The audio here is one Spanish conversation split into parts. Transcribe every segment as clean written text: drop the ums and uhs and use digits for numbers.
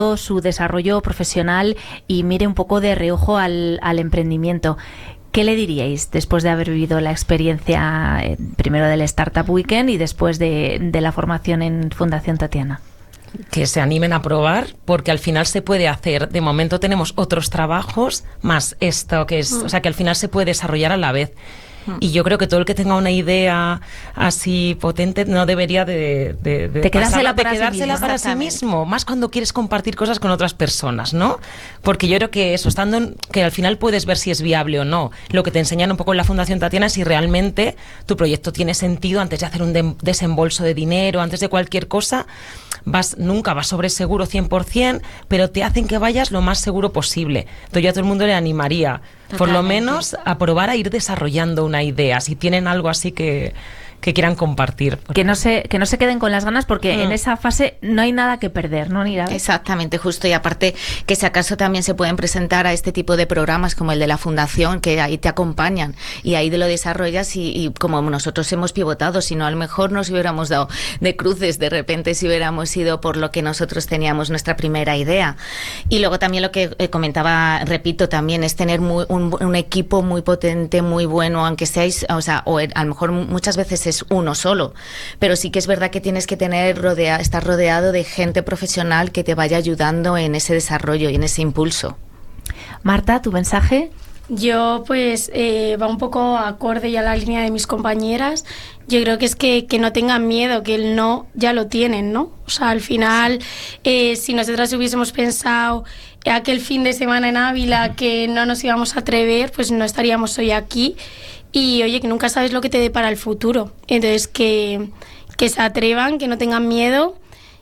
su desarrollo profesional y mire un poco de reojo al emprendimiento. ¿Qué le diríais después de haber vivido la experiencia primero del Startup Weekend y después de la formación en Fundación Tatiana? Que se animen a probar, porque al final se puede hacer. De momento tenemos otros trabajos más esto, que es, o sea, que al final se puede desarrollar a la vez. Y yo creo que todo el que tenga una idea así potente no debería de quedársela para sí mismo, más cuando quieres compartir cosas con otras personas, ¿no? Porque yo creo que eso, que al final puedes ver si es viable o no. Lo que te enseñan un poco en la Fundación Tatiana es si realmente tu proyecto tiene sentido antes de hacer un desembolso de dinero, antes de cualquier cosa. Nunca vas sobre seguro 100%, pero te hacen que vayas lo más seguro posible. Entonces yo a todo el mundo le animaría, por lo menos, a probar a ir desarrollando una idea, si tienen algo así que quieran compartir. Que no se queden con las ganas, porque en esa fase no hay nada que perder, ¿no, Nirabe? Exactamente, justo. Y aparte que si acaso también se pueden presentar a este tipo de programas como el de la Fundación, que ahí te acompañan y ahí lo desarrollas y como nosotros hemos pivotado, si no a lo mejor nos hubiéramos dado de cruces de repente si hubiéramos ido por lo que nosotros teníamos nuestra primera idea. Y luego también lo que comentaba, repito, también es tener un equipo muy potente, muy bueno, aunque seáis, o sea, a lo mejor muchas veces es uno solo, pero sí que es verdad que tienes que estar rodeado de gente profesional que te vaya ayudando en ese desarrollo y en ese impulso. Marta, ¿tu mensaje? Yo pues va un poco acorde ya a la línea de mis compañeras. Yo creo que es que no tengan miedo, que el no ya lo tienen, ¿no? O sea, al final, si nosotras hubiésemos pensado aquel fin de semana en Ávila que no nos íbamos a atrever, pues no estaríamos hoy aquí. Y oye, que nunca sabes lo que te depara el futuro. Entonces que se atrevan, que no tengan miedo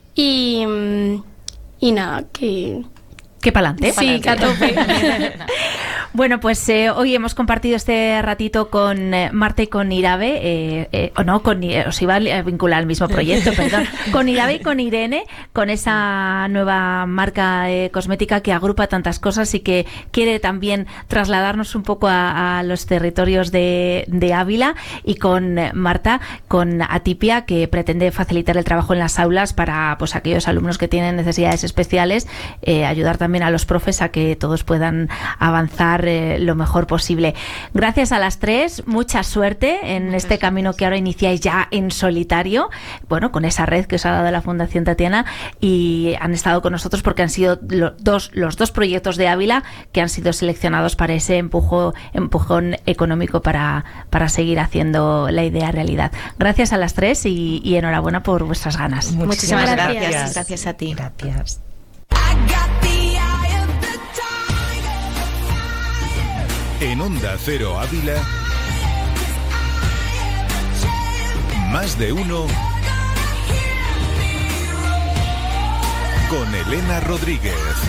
y nada, que pa'lante. Sí, que a tope. Bueno, pues hoy hemos compartido este ratito con Marta y con Nirabe, os iba a vincular al mismo proyecto, perdón, con Nirabe y con Irene, con esa nueva marca cosmética que agrupa tantas cosas y que quiere también trasladarnos un poco a los territorios de Ávila, y con Marta, con Atipia, que pretende facilitar el trabajo en las aulas para pues aquellos alumnos que tienen necesidades especiales, ayudar también a los profes a que todos puedan avanzar lo mejor posible. Gracias a las tres, mucha suerte en este camino que ahora iniciáis ya en solitario, bueno, con esa red que os ha dado la Fundación Tatiana, y han estado con nosotros porque han sido los dos proyectos de Ávila que han sido seleccionados para ese empujón económico para seguir haciendo la idea realidad. Gracias a las tres y enhorabuena por vuestras ganas. Muchísimas gracias. Gracias a ti. Gracias. En Onda Cero Ávila, Más de Uno con Elena Rodríguez.